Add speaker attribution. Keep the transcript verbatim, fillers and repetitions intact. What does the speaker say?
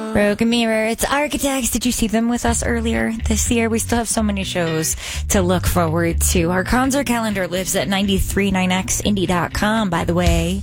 Speaker 1: Broken Mirror. It's Architects. Did you see them with us earlier this year? We still have so many shows to look forward to. Our concert calendar lives at nine three nine x indie dot com, by the way.